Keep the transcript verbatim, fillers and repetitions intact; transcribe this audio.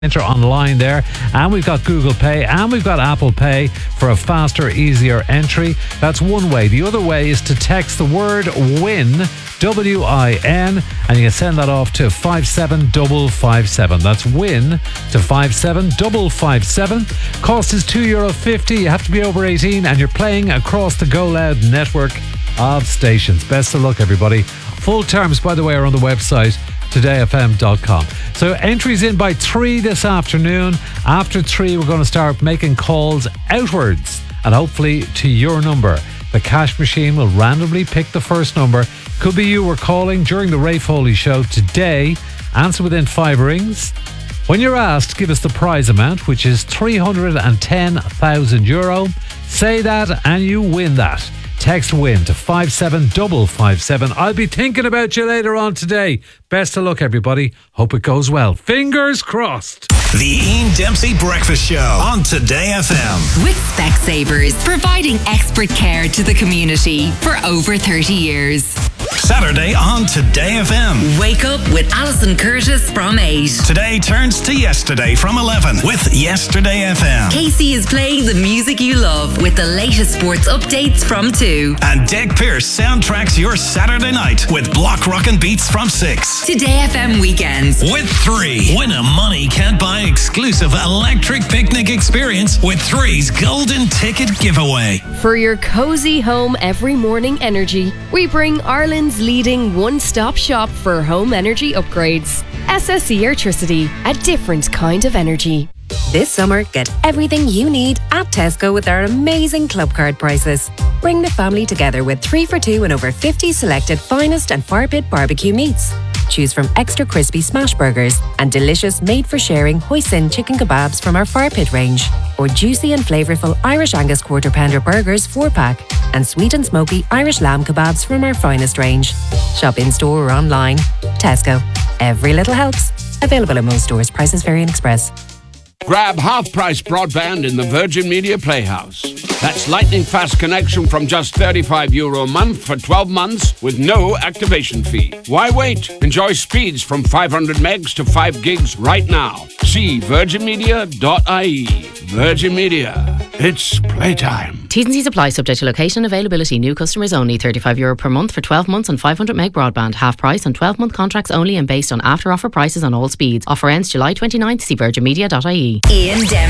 Enter online there, and we've got Google Pay and we've got Apple Pay for a faster, easier entry. That's one way. The other way is to text the word WIN, W I N, and you can send that off to five seven five five seven. That's WIN to five seven five five seven. Cost is two euro fifty. You have to be over eighteen and you're playing across the Go Loud network of stations. Best of luck, everybody. Full terms, by the way, are on the website today f m dot com. So entries in by three this afternoon. After three, we're going to start making calls outwards and hopefully to your number. The cash machine will randomly pick the first number. Could be you were calling during the Ray Foley show today. Answer within five rings. When you're asked, give us the prize amount, which is three hundred ten thousand euro. Say that and you win that. Text WIN to five seven five five seven. I'll be thinking about you later on today. Best of luck, everybody. Hope it goes well. Fingers crossed. The Ian Dempsey Breakfast Show on Today F M. With Specsavers, providing expert care to the community for over thirty years. Saturday on Today F M. Wake up with Alison Curtis from eight. Today turns to yesterday from eleven with Yesterday F M. Casey is playing the music you love with the latest sports updates from two. And Deg Pierce soundtracks your Saturday night with Block Rockin' Beats from six. Today F M weekends. With three. Win a money can't buy exclusive electric picnic experience with three's golden ticket giveaway. For your cozy home every morning energy, we bring Ireland's leading one-stop shop for home energy upgrades. S S E Airtricity, a different kind of energy. This summer, get everything you need at Tesco with our amazing club card prices. Bring the family together with three for two and over fifty selected finest and fire pit barbecue meats. Choose from extra crispy smash burgers and delicious made-for-sharing hoisin chicken kebabs from our fire pit range, or juicy and flavourful Irish Angus quarter pounder burgers four-pack, and sweet and smoky Irish lamb kebabs from our finest range. Shop in-store or online. Tesco. Every little helps. Available in most stores. Prices vary in Express. Grab half-price broadband in the Virgin Media Playhouse. That's lightning fast connection from just thirty-five euro a month for twelve months with no activation fee. Why wait? Enjoy speeds from five hundred megs to five gigs right now. See virgin media dot I E. Virgin Media. It's playtime. T's and C's apply, subject to location availability. New customers only. thirty-five euro per month for twelve months on five hundred meg broadband. Half price on twelve month contracts only and based on after offer prices on all speeds. Offer ends July twenty-ninth. See virgin media dot I E. Ian Dempsey.